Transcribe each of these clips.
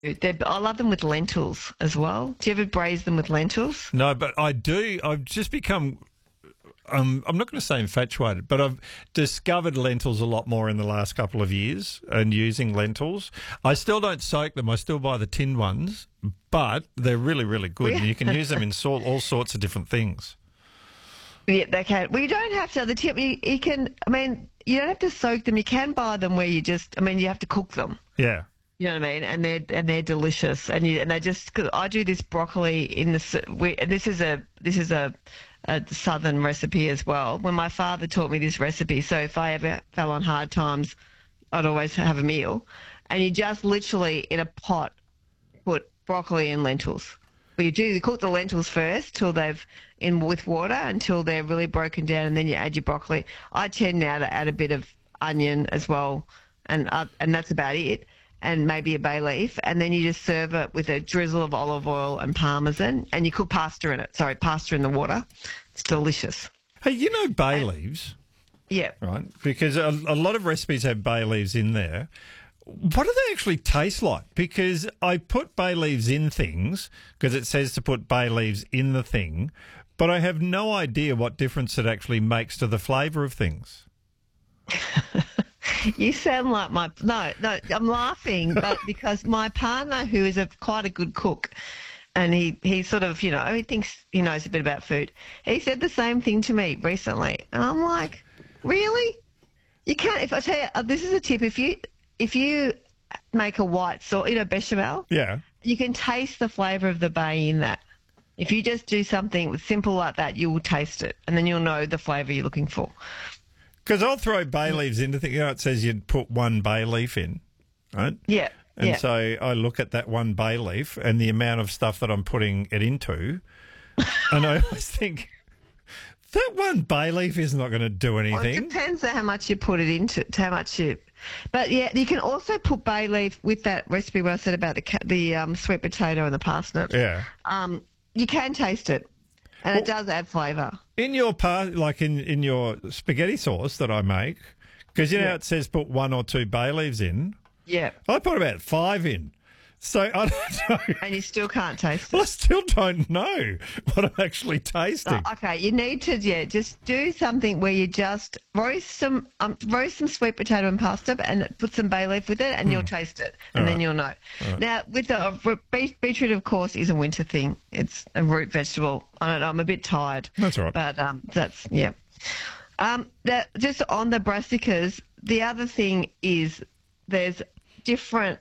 I love them with lentils as well. Do you ever braise them with lentils? No, but I do. I've just become. I'm not going to say infatuated, but I've discovered lentils a lot more in the last couple of years and using lentils. I still don't soak them. I still buy the tin ones, but they're really, really good. And you can use them in all sorts of different things. Yeah, they can. Well, you don't have to. The tip, you can. I mean, you don't have to soak them. You can buy them where you just. I mean, you have to cook them. Yeah. You know what I mean? And they're delicious. And they just. Cause I do this broccoli in the. And this is a southern recipe as well. When my father taught me this recipe, so if I ever fell on hard times, I'd always have a meal. And you just literally in a pot put broccoli and lentils. Well, you cook the lentils first till they've in with water until they're really broken down, and then you add your broccoli. I tend now to add a bit of onion as well, and that's about it, and maybe a bay leaf, and then you just serve it with a drizzle of olive oil and parmesan, and you cook pasta in it. Sorry, pasta in the water. It's delicious. Hey, you know bay leaves? Yeah. Right, because a lot of recipes have bay leaves in there. What do they actually taste like? Because I put bay leaves in things because it says to put bay leaves in the thing, but I have no idea what difference it actually makes to the flavour of things. You sound like no, I'm laughing, but because my partner, who is quite a good cook, and he sort of, he thinks he knows a bit about food. He said the same thing to me recently, and I'm like, really? You can't. If I tell you, this is a tip. If you make a white sauce, bechamel, yeah, you can taste the flavour of the bay in that. If you just do something simple like that, you will taste it, and then you'll know the flavour you're looking for. Because I'll throw bay leaves into things. It says you'd put one bay leaf in, right? Yeah. And so I look at that one bay leaf and the amount of stuff that I'm putting it into, and I always think, that one bay leaf is not going to do anything. Well, it depends on how much you put it into, But yeah, you can also put bay leaf with that recipe where I said about the sweet potato and the parsnip. Yeah. You can taste it, and it does add flavour. In your in your spaghetti sauce that I make, because how it says put 1 or 2 bay leaves in. Yeah. I put about 5 in. So I don't know. And you still can't taste it. Well, I still don't know what I'm actually tasting. Oh, okay, you need to just do something where you just roast some sweet potato and pasta and put some bay leaf with it, and you'll taste it, and then you'll know. Right. Now, with the beetroot, of course, is a winter thing. It's a root vegetable. I don't know. I'm a bit tired. That's all right. But that's just on the brassicas. The other thing is there's different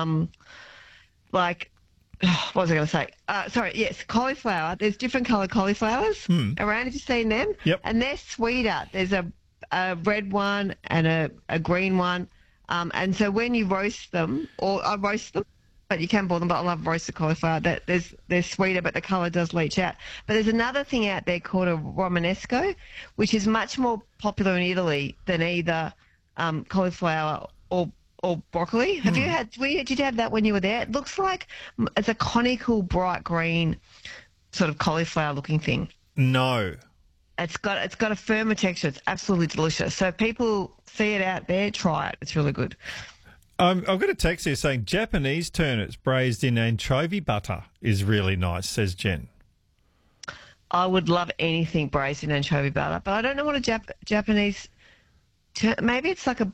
what was I going to say? Cauliflower. There's different coloured cauliflowers around. Have you seen them? Yep. And they're sweeter. There's a red one and a green one. And so when you roast them, or I roast them, but you can boil them, but I love roasted cauliflower. They're sweeter, but the colour does leach out. But there's another thing out there called a Romanesco, which is much more popular in Italy than either cauliflower or broccoli. Did you have that when you were there? It looks like it's a conical bright green sort of cauliflower looking thing. No. It's got a firmer texture. It's absolutely delicious. So if people see it out there, try it. It's really good. I've got a text here saying Japanese turnips braised in anchovy butter is really nice, says Jen. I would love anything braised in anchovy butter, but I don't know what a Japanese maybe it's like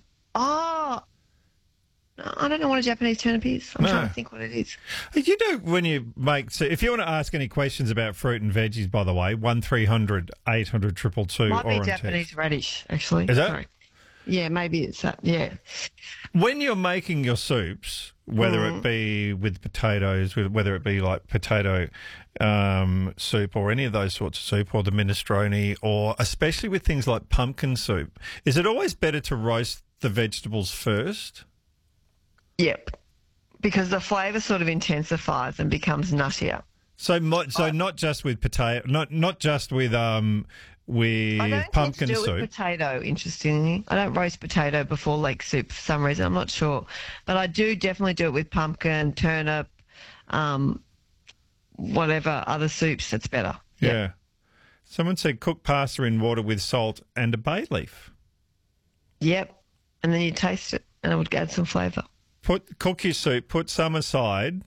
I don't know what a Japanese turnip is. I'm trying to think what it is. You know, when you make... So if you want to ask any questions about fruit and veggies, by the way, 1300 800 222. Might be Japanese radish, actually. Is that? Sorry. Yeah, maybe it's that. Yeah. When you're making your soups, whether it be with potatoes, whether it be like potato soup or any of those sorts of soup, or the minestrone, or especially with things like pumpkin soup, is it always better to roast the vegetables first? Yep, because the flavour sort of intensifies and becomes nuttier. So not just with potato, not just with pumpkin I don't tend to do soup. It with potato, interestingly. I don't roast potato before lake soup for some reason. I'm not sure, but I do definitely do it with pumpkin, turnip, whatever other soups. That's better. Yeah. Yep. Someone said cook pasta in water with salt and a bay leaf. Yep, and then you taste it, and it would add some flavour. Cook your soup, put some aside,